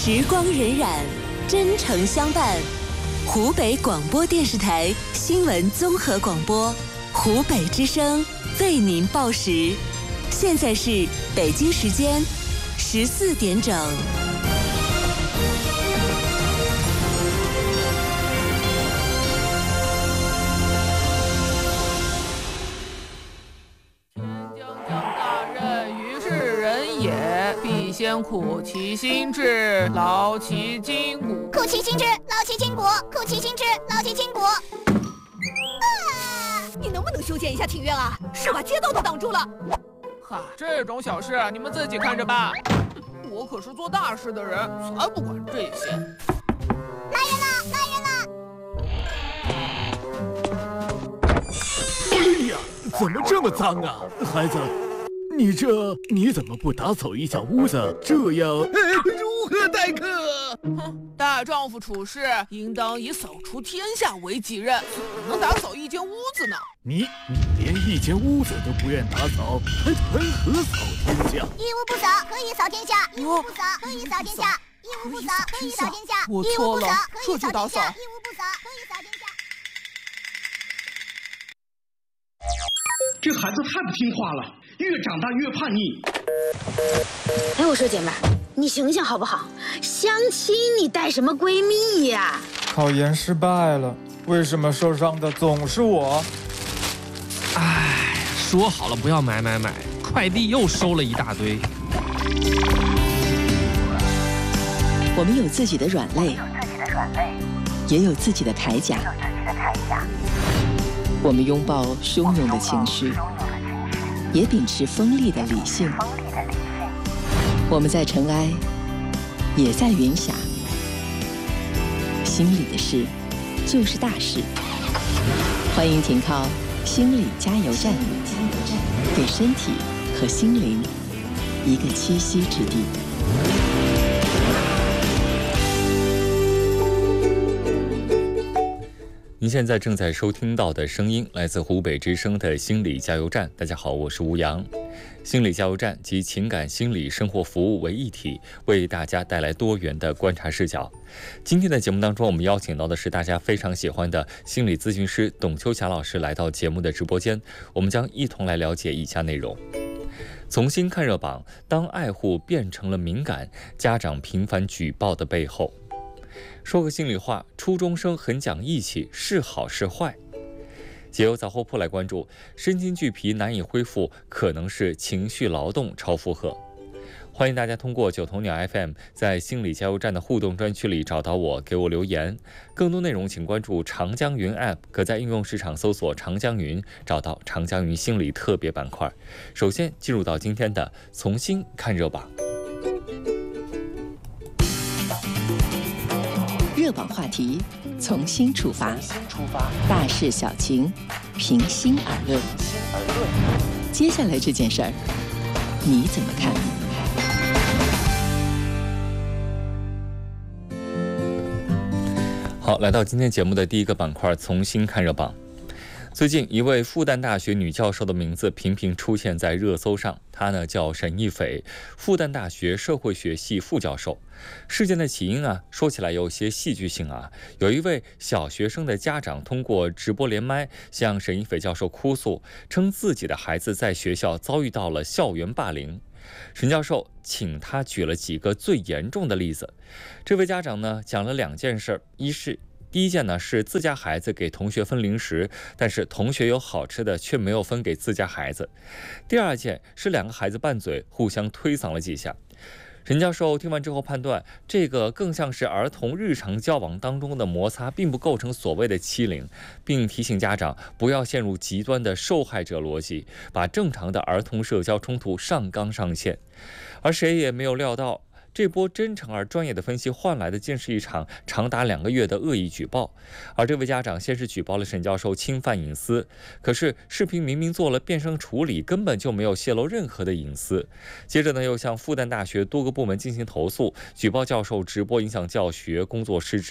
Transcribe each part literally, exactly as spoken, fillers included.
时光荏苒，真诚相伴。湖北广播电视台新闻综合广播，湖北之声为您报时。现在是北京时间十四点整。 必先苦其心志，劳其筋骨。 苦其心志，劳其筋骨。苦其心志，劳其筋骨。啊！ 你能不能修建一下庭院啊？是把街道都挡住了。 哈，这种小事你们自己看着办。我可是做大事的人，才不管这些。 来人了，来人了！哎呀，怎么这么脏啊，孩子？你这你怎么不打扫一下屋子？这样，哎，如何待客？ 哼，大丈夫处事应当以扫除天下为己任，怎么能打扫一间屋子呢？ 你你连一间屋子都不愿打扫，还谈何扫天下？ 一屋不扫，何以扫天下？一屋不扫，何以扫天下？一屋不扫，何以扫天下？ 我错了，这就打扫。 一屋不扫，何以扫天下？ 这孩子太不听话了。越长大越叛逆。 哎，我说姐妹儿，你醒醒好不好？相亲你带什么闺蜜呀？ 考研失败了，为什么受伤的总是我？ 哎，说好了不要买买买，快递又收了一大堆。 我们有自己的软肋，也有自己的铠甲。我们拥抱汹涌的情绪。也秉持锋利的理性，我们在尘埃，也在云霞。心里的事，就是大事。欢迎停靠心理加油站，给身体和心灵一个栖息之地。 您现在正在收听到的声音来自湖北之声的心理加油站。大家好，我是吴阳。心理加油站集情感、心理、生活服务为一体，为大家带来多元的观察视角。今天的节目当中，我们邀请到的是大家非常喜欢的心理咨询师董秋霞老师来到节目的直播间，我们将一同来了解以下内容。从新看热榜，当爱护变成了敏感，家长频繁举报的背后。说个心里话，初中生很讲义气，是好是坏？解忧杂货铺来关注，身心俱疲难以恢复，可能是情绪劳动超负荷。欢迎大家通过九头鸟 F M 在心理加油站的互动专区里找到我，给我留言。更多内容请关注长江云 App， 可在应用市场搜索长江云，找到长江云心理特别板块。首先进入到今天的从新看热榜。 热榜话题，从新出发，大事小情，平心而论。接下来这件事儿，你怎么看？ 好，来到今天节目的第一个板块，从新看热榜。最近，一位复旦大学女教授的名字频频出现在热搜上。她呢叫沈一斐，复旦大学社会学系副教授。事件的起因啊，说起来有些戏剧性啊。有一位小学生的家长通过直播连麦向沈一斐教授哭诉，称自己的孩子在学校遭遇到了校园霸凌。沈教授请他举了几个最严重的例子。这位家长呢讲了两件事，一是。第一件呢是自家孩子给同学分零食，但是同学有好吃的却没有分给自家孩子。第二件是两个孩子拌嘴，互相推搡了几下。沈教授听完之后判断，这个更像是儿童日常交往当中的摩擦，并不构成所谓的欺凌，并提醒家长不要陷入极端的受害者逻辑，把正常的儿童社交冲突上纲上线。而谁也没有料到，这波真诚而专业的分析换来的竟是一场长达两个月的恶意举报。而这位家长先是举报了沈教授侵犯隐私，可是视频明明做了变声处理，根本就没有泄露任何的隐私。接着呢，又向复旦大学多个部门进行投诉，举报教授直播影响教学，工作失职。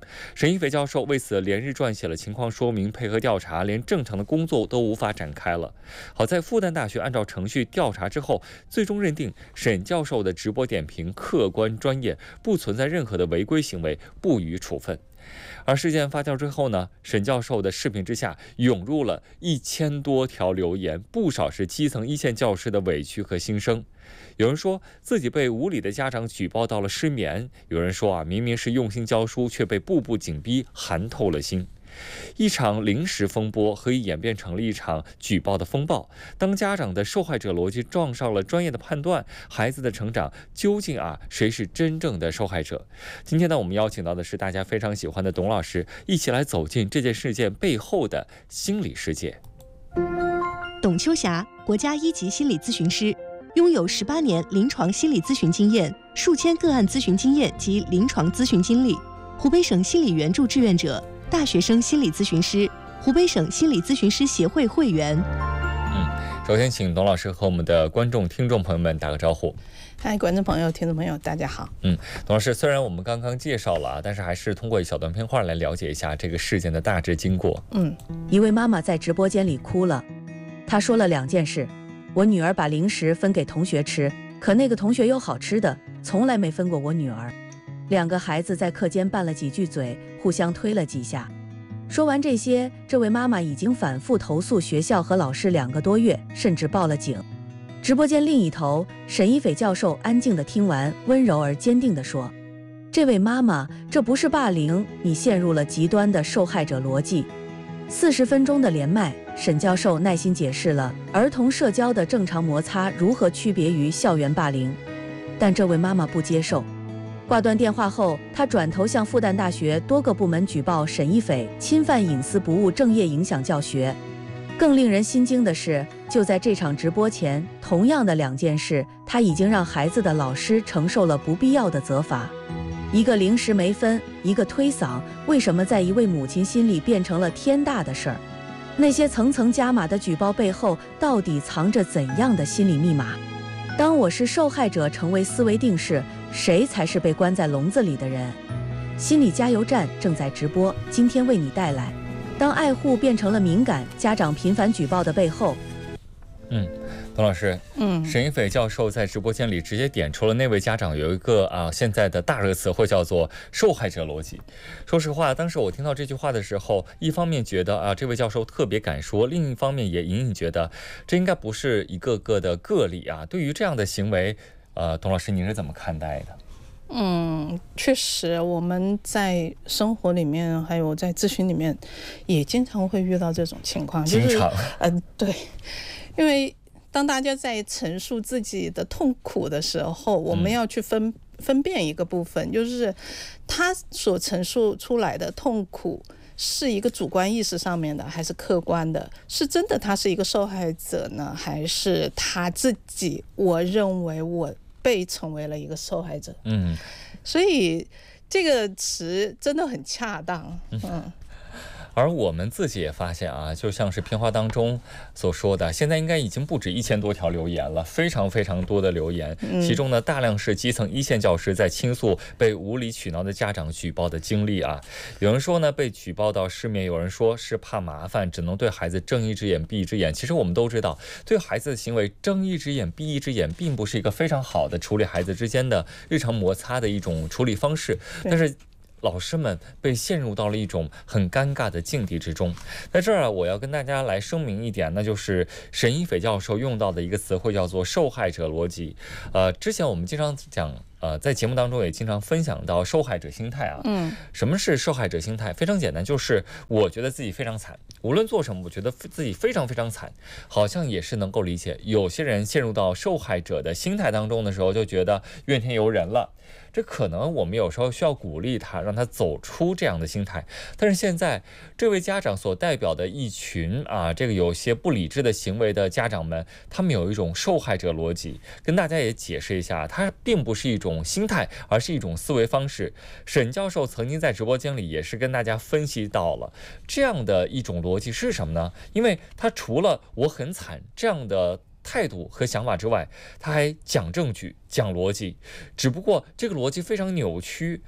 沈一斐教授为此连日撰写了情况说明，配合调查，连正常的工作都无法展开了。好在复旦大学按照程序调查之后，最终认定沈教授的直播点评客观专业，不存在任何的违规行为，不予处分。而事件发酵之后呢，沈教授的视频之下涌入了一千多条留言，不少是基层一线教师的委屈和心声。有人说自己被无理的家长举报到了失眠，有人说啊，明明是用心教书，却被步步紧逼，寒透了心。一场临时风波可以演变成了一场举报的风暴。当家长的受害者逻辑撞上了专业的判断，孩子的成长究竟啊，谁是真正的受害者？今天呢，我们邀请到的是大家非常喜欢的董老师，一起来走进这件事件背后的心理世界。 董秋霞，国家一级心理咨询师，拥有十八年临床心理咨询经验、数千个案咨询经验及临床咨询经历，湖北省心理援助志愿者。大学生心理咨询师，湖北省心理咨询师协会会员。 嗯，首先请董老师和我们的观众、听众朋友们打个招呼。 嗨，观众朋友、听众朋友，大家好。 嗯，董老师，虽然我们刚刚介绍了，但是还是通过一小段片花来了解一下这个事件的大致经过。 嗯，一位妈妈在直播间里哭了，她说了两件事：我女儿把零食分给同学吃，可那个同学有好吃的，从来没分过我女儿。两个孩子在课间拌了几句嘴，互相推了几下。说完这些，这位妈妈已经反复投诉学校和老师两个多月，甚至报了警。直播间另一头，沈一斐教授安静地听完，温柔而坚定地说：这位妈妈，这不是霸凌，你陷入了极端的受害者逻辑。四十分钟的连麦，沈教授耐心解释了儿童社交的正常摩擦如何区别于校园霸凌，但这位妈妈不接受。挂断电话后，他转头向复旦大学多个部门举报沈一斐侵犯隐私不务正业，影响教学。更令人心惊的是，就在这场直播前，同样的两件事，他已经让孩子的老师承受了不必要的责罚。一个零食没分，一个推搡，为什么在一位母亲心里变成了天大的事儿？那些层层加码的举报背后，到底藏着怎样的心理密码？当我是受害者成为思维定式，谁才是被关在笼子里的人？心理加油站正在直播，今天为你带来当爱护变成了敏感，家长频繁举报的背后。 嗯，董老师，嗯，沈一斐教授在直播间里直接点出了那位家长有一个啊现在的大热词汇，叫做受害者逻辑。说实话，当时我听到这句话的时候，一方面觉得啊这位教授特别敢说，另一方面也隐隐觉得这应该不是一个个的个例啊。对于这样的行为，呃，董老师您是怎么看待的？ 嗯，确实，我们在生活里面，还有在咨询里面，也经常会遇到这种情况。 经常， 嗯、呃，对，因为当大家在陈述自己的痛苦的时候，我们要去分、嗯、分辨一个部分，就是他所陈述出来的痛苦是一个主观意识上面的，还是客观的？是真的他是一个受害者呢，还是他自己？我认为我被成为了一个受害者。嗯，所以这个词真的很恰当。嗯。 而我们自己也发现啊，就像是片花当中所说的，现在应该已经不止一千多条留言了，非常非常多的留言，其中呢大量是基层一线教师在倾诉被无理取闹的家长举报的经历啊。有人说呢被举报到失眠，有人说是怕麻烦，只能对孩子睁一只眼闭一只眼。其实我们都知道，对孩子的行为睁一只眼闭一只眼，并不是一个非常好的处理孩子之间的日常摩擦的一种处理方式，但是老师们被陷入到了一种很尴尬的境地之中。在这儿啊，我要跟大家来声明一点，那就是沈一斐教授用到的一个词汇叫做受害者逻辑。呃，之前我们经常讲，呃，在节目当中也经常分享到受害者心态啊。嗯，什么是受害者心态？非常简单，就是我觉得自己非常惨，无论做什么，我觉得自己非常非常惨，好像也是能够理解。有些人陷入到受害者的心态当中的时候，就觉得怨天尤人了。这可能我们有时候需要鼓励他，让他走出这样的心态。但是现在这位家长所代表的一群啊，这个有些不理智的行为的家长们，他们有一种受害者逻辑。跟大家也解释一下，它并不是一种心态，而是一种思维方式。沈教授曾经在直播间里也是跟大家分析到了这样的一种逻辑是什么呢？因为他除了我很惨这样的态度和想法之外，他还讲证据、讲逻辑，只不过这个逻辑非常扭曲，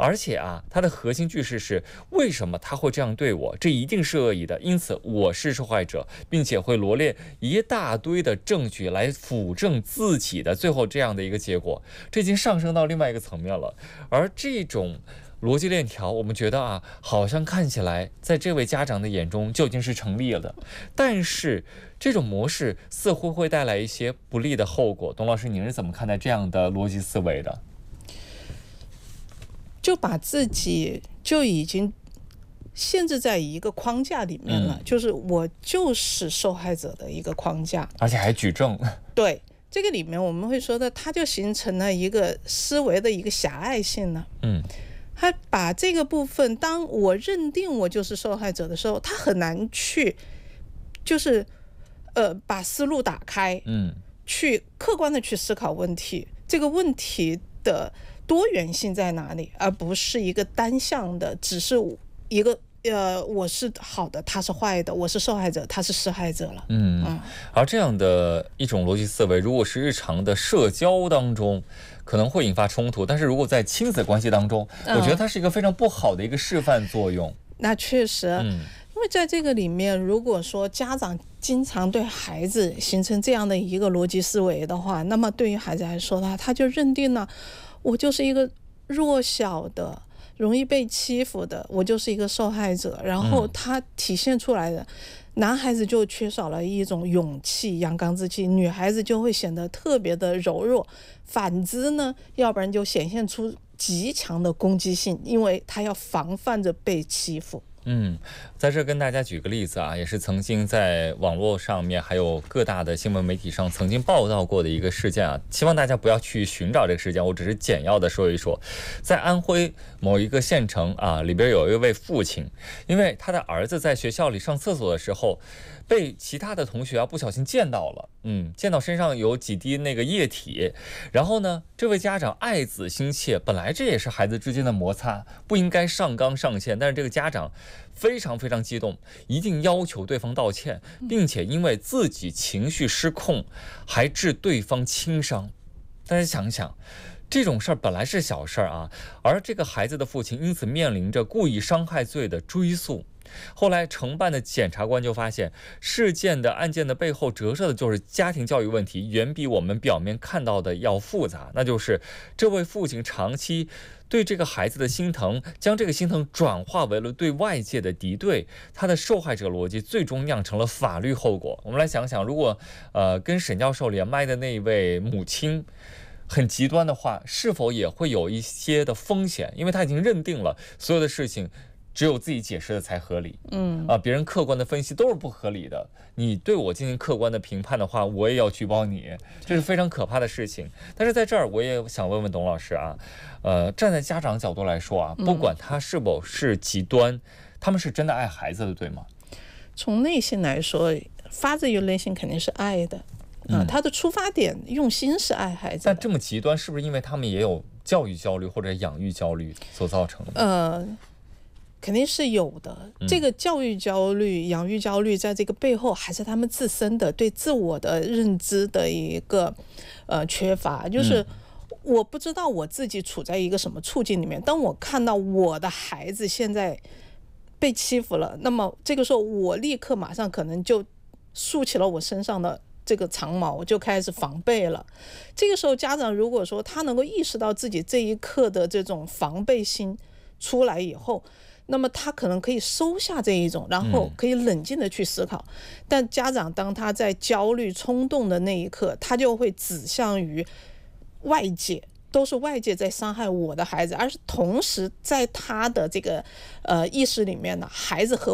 而且啊，它的核心句式是为什么他会这样对我？这一定是恶意的，因此我是受害者，并且会罗列一大堆的证据来辅证自己的最后这样的一个结果。这已经上升到另外一个层面了。而这种逻辑链条，我们觉得啊，好像看起来在这位家长的眼中就已经是成立了的，但是这种模式似乎会带来一些不利的后果。董老师，你是怎么看待这样的逻辑思维的？ 就把自己就已经限制在一个框架里面了，嗯、就是我就是受害者的一个框架， 而且还举证。 对，这个里面我们会说的，它就形成了一个思维的一个狭隘性了。 嗯， 他把这个部分，当我认定我就是受害者的时候，他很难去，就是呃把思路打开， 嗯， 去客观的去思考问题，这个问题的多元性在哪里，而不是一个单向的，只是一个呃我是好的，他是坏的，我是受害者，他是施害者了。 嗯，嗯而这样的一种逻辑思维，如果是日常的社交当中，可能会引发冲突，但是如果在亲子关系当中，嗯、我觉得它是一个非常不好的一个示范作用。 那确实， 嗯， 因为在这个里面，如果说家长经常对孩子形成这样的一个逻辑思维的话，那么对于孩子来说呢，他就认定了我就是一个弱小的、容易被欺负的，我就是一个受害者。然后他体现出来的，嗯、男孩子就缺少了一种勇气、阳刚之气，女孩子就会显得特别的柔弱。反之呢，要不然就显现出极强的攻击性，因为他要防范着被欺负。 嗯，在这跟大家举个例子啊，也是曾经在网络上面还有各大的新闻媒体上曾经报道过的一个事件啊，希望大家不要去寻找这个事件，我只是简要的说一说。在安徽某一个县城啊，里边有一位父亲，因为他的儿子在学校里上厕所的时候，被其他的同学啊不小心溅到了，嗯，溅到身上有几滴那个液体，然后呢，这位家长爱子心切，本来这也是孩子之间的摩擦，不应该上纲上线，但是这个家长非常非常激动，一定要求对方道歉，并且因为自己情绪失控，还致对方轻伤。大家想想，这种事儿本来是小事儿啊，而这个孩子的父亲因此面临着故意伤害罪的追诉。后来承办的检察官就发现，事件的案件的背后折射的就是家庭教育问题，远比我们表面看到的要复杂。那就是这位父亲长期对这个孩子的心疼，将这个心疼转化为了对外界的敌对，他的受害者逻辑最终酿成了法律后果。我们来想想，如果呃跟沈教授连麦的那位母亲很极端的话，是否也会有一些的风险？因为他已经认定了所有的事情只有自己解释的才合理， 嗯啊，别人客观的分析都是不合理的。你对我进行客观的评判的话，我也要举报你，这是非常可怕的事情。但是在这儿，我也想问问董老师啊，呃，站在家长角度来说啊，不管他是否是极端，嗯、他们是真的爱孩子的，对吗？ 从内心来说，发自于内心肯定是爱的，啊、嗯，他的出发点用心是爱孩子。 但这么极端，是不是因为他们也有教育焦虑或者养育焦虑所造成的？ 呃。肯定是有的，这个教育焦虑、养育焦虑，在这个背后还是他们自身的对自我的认知的一个呃缺乏，就是我不知道我自己处在一个什么处境里面。当我看到我的孩子现在被欺负了，那么这个时候我立刻马上可能就竖起了我身上的这个长矛，就开始防备了。这个时候家长如果说他能够意识到自己这一刻的这种防备心出来以后，那么他可能可以收下这一种，然后可以冷静的去思考。嗯、但家长当他在焦虑冲动的那一刻，他就会指向于外界，都是外界在伤害我的孩子，而是同时在他的这个呃意识里面呢，孩子和